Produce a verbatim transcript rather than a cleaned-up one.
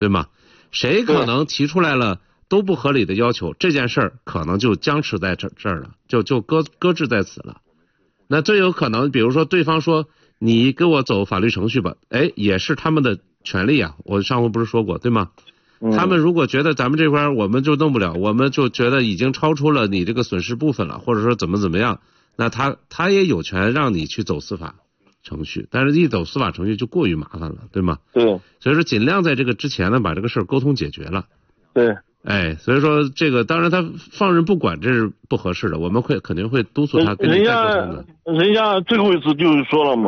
对吗？谁可能提出来了都不合理的要求，这件事儿可能就僵持在这这儿了，就就搁搁置在此了。那最有可能，比如说对方说你跟我走法律程序吧，哎，也是他们的权利啊。我上回不是说过，对吗？ 嗯、 他们如果觉得咱们这块我们就弄不了，我们就觉得已经超出了你这个损失部分了，或者说怎么怎么样，那他他也有权让你去走司法程序，但是一走司法程序就过于麻烦了，对吗？ 对。 所以说尽量在这个之前呢把这个事儿沟通解决了。 对。 哎，所以说这个当然他放任不管这是不合适的，我们会肯定会督促他跟你再沟通的。 人家人家最后一次就是说了嘛，